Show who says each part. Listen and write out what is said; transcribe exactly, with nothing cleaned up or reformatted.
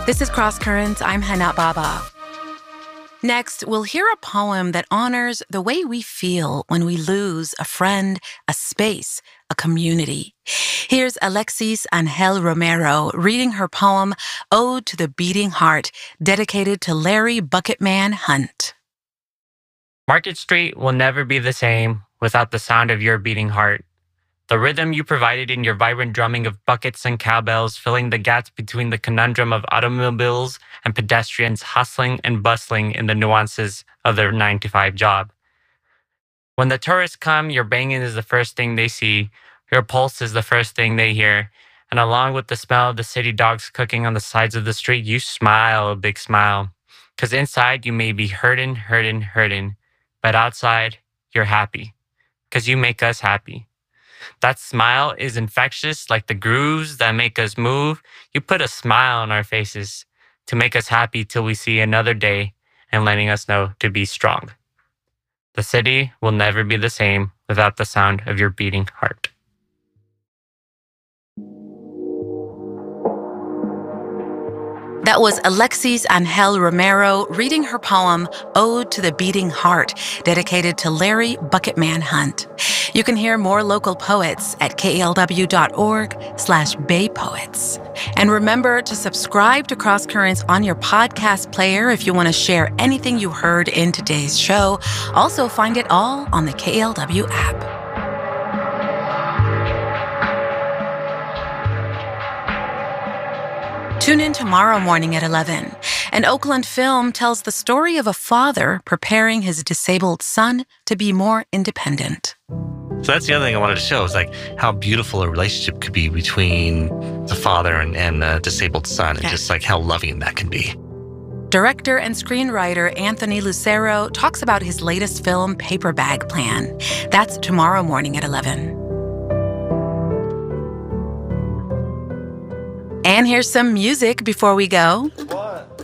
Speaker 1: This is Cross Currents. I'm Hana Baba. Next, we'll hear a poem that honors the way we feel when we lose a friend, a space, a community. Here's Alexis Angel Romero reading her poem, Ode to the Beating Heart, dedicated to Larry Bucketman Hunt.
Speaker 2: Market Street will never be the same without the sound of your beating heart. The rhythm you provided in your vibrant drumming of buckets and cowbells, filling the gaps between the conundrum of automobiles and pedestrians hustling and bustling in the nuances of their nine to five job. When the tourists come, your banging is the first thing they see, your pulse is the first thing they hear, and along with the smell of the city dogs cooking on the sides of the street, you smile a big smile. Because inside you may be hurting, hurting, hurting, but outside you're happy. Because you make us happy. That smile is infectious, like the grooves that make us move. You put a smile on our faces to make us happy till we see another day and letting us know to be strong. The city will never be the same without the sound of your beating heart.
Speaker 1: That was Alexis Angel Romero reading her poem, Ode to the Beating Heart, dedicated to Larry Bucketman Hunt. You can hear more local poets at klw.org slash baypoets. And remember to subscribe to Cross Currents on your podcast player if you want to share anything you heard in today's show. Also find it all on the K L W app. Tune in tomorrow morning at eleven. An Oakland film tells the story of a father preparing his disabled son to be more independent.
Speaker 3: So that's the other thing I wanted to show is like how beautiful a relationship could be between the father and, and the disabled son, and just like how loving that can be.
Speaker 1: Director and screenwriter Anthony Lucero talks about his latest film, Paper Bag Plan. That's tomorrow morning at eleven. And here's some music before we go.
Speaker 4: One,